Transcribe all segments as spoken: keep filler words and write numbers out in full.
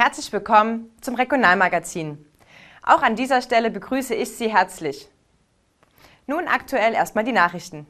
Herzlich willkommen zum Regionalmagazin. Auch an dieser Stelle begrüße ich Sie herzlich. Nun aktuell erstmal die Nachrichten.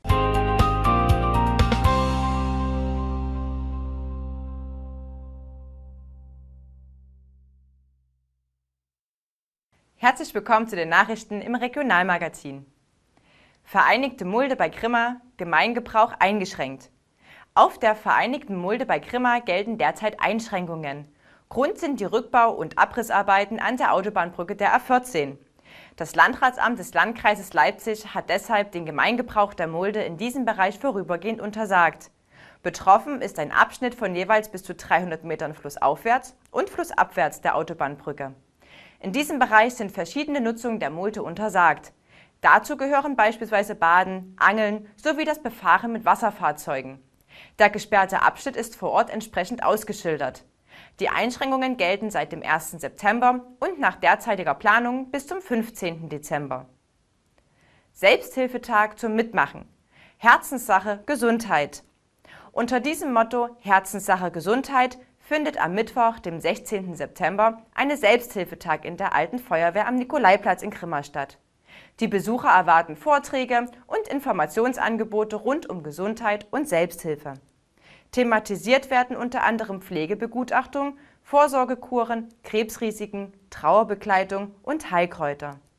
Herzlich willkommen zu den Nachrichten im Regionalmagazin. Vereinigte Mulde bei Grimma, Gemeingebrauch eingeschränkt. Auf der Vereinigten Mulde bei Grimma gelten derzeit Einschränkungen. Grund sind die Rückbau- und Abrissarbeiten an der Autobahnbrücke der A vierzehn. Das Landratsamt des Landkreises Leipzig hat deshalb den Gemeingebrauch der Mulde in diesem Bereich vorübergehend untersagt. Betroffen ist ein Abschnitt von jeweils bis zu dreihundert Metern flussaufwärts und flussabwärts der Autobahnbrücke. In diesem Bereich sind verschiedene Nutzungen der Mulde untersagt. Dazu gehören beispielsweise Baden, Angeln sowie das Befahren mit Wasserfahrzeugen. Der gesperrte Abschnitt ist vor Ort entsprechend ausgeschildert. Die Einschränkungen gelten seit dem ersten September und nach derzeitiger Planung bis zum fünfzehnten Dezember. Selbsthilfetag zum Mitmachen. Herzenssache Gesundheit. Unter diesem Motto Herzenssache Gesundheit findet am Mittwoch, dem sechzehnten September, eine Selbsthilfetag in der Alten Feuerwehr am Nikolaiplatz in Grimma statt. Die Besucher erwarten Vorträge und Informationsangebote rund um Gesundheit und Selbsthilfe. Thematisiert werden unter anderem Pflegebegutachtung, Vorsorgekuren, Krebsrisiken, Trauerbegleitung und Heilkräuter.